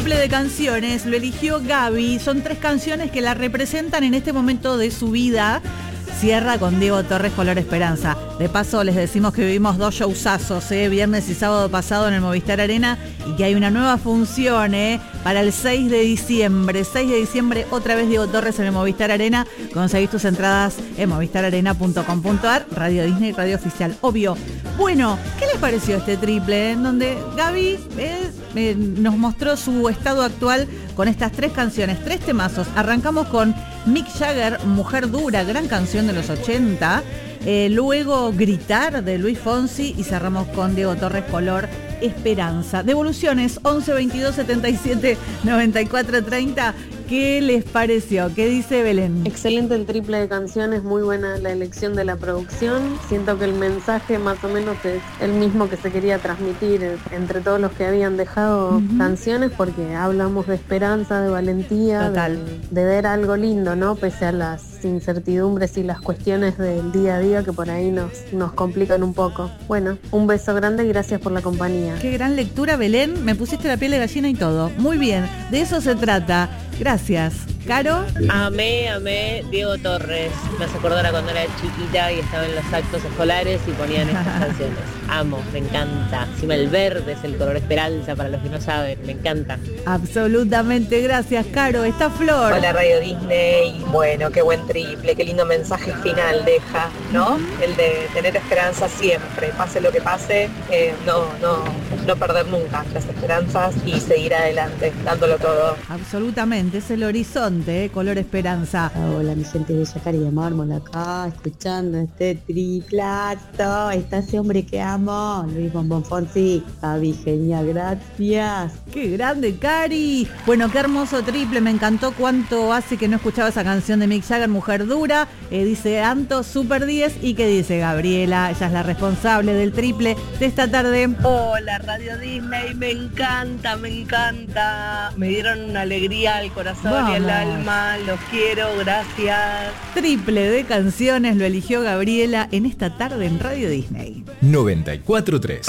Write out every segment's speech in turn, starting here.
triple de canciones lo eligió Gaby. Son 3 canciones que la representan en este momento de su vida. Cierra con Diego Torres, Color Esperanza. De paso les decimos que vivimos 2 showzazos, viernes y sábado pasado en el Movistar Arena, y que hay una nueva función para el 6 de diciembre. 6 de diciembre, otra vez Diego Torres en el Movistar Arena. Conseguís tus entradas en movistararena.com.ar, Radio Disney, radio oficial, obvio. Bueno, ¿qué les pareció este triple? En donde Gaby nos mostró su estado actual con estas 3 canciones, 3 temazos. Arrancamos con Mick Jagger, Mujer Dura, gran canción de los 80. Luego Gritar, de Luis Fonsi, y cerramos con Diego Torres, Color Esperanza. Devoluciones 11 22 77 94 30. ¿Qué les pareció? ¿Qué dice Belén? Excelente el triple de canciones, muy buena la elección de la producción. Siento que el mensaje más o menos es el mismo que se quería transmitir entre todos los que habían dejado canciones, porque hablamos de esperanza, de valentía, de ver algo lindo, ¿no? Pese a las incertidumbres y las cuestiones del día a día que por ahí nos complican un poco. Bueno, un beso grande y gracias por la compañía. Qué gran lectura, Belén. Me pusiste la piel de gallina y todo. Muy bien, de eso se trata. Gracias. ¿Caro? Amé Diego Torres. Me hace acordar a cuando era chiquita y estaba en los actos escolares y ponían estas canciones. Amo, me encanta. Encima el verde es el color esperanza, para los que no saben, me encanta. Absolutamente, gracias, Caro. Está Flor. Hola, Radio Disney. Bueno, qué buen triple, qué lindo mensaje final deja, ¿no? El de tener esperanza siempre, pase lo que pase, no perder nunca las esperanzas y seguir adelante, dándolo todo. Absolutamente, es el horizonte, Color Esperanza. Hola, mi gente de Yacaré de Mármol acá, escuchando este triplazo. Está ese hombre que amo, Luis Bombón Fonsi. Gaby, genial, gracias. ¡Qué grande, Cari! Bueno, qué hermoso triple, me encantó cuánto hace que no escuchaba esa canción de Mick Jagger, Mujer Dura. Dice Anto, Super 10. ¿Y qué dice Gabriela? Ella es la responsable del triple de esta tarde. Hola, Radio Disney, me encanta. Me dieron una alegría al corazón y al alma, los quiero, gracias. Triple de canciones lo eligió Gabriela en esta tarde en Radio Disney. 94.3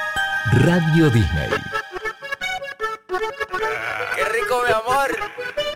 Radio Disney. ¡Qué rico, mi amor!